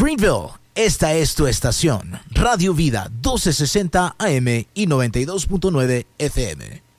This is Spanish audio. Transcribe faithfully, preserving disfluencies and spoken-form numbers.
Greenville, esta es tu estación. Radio Vida doce sesenta A M y noventa y dos punto nueve F M.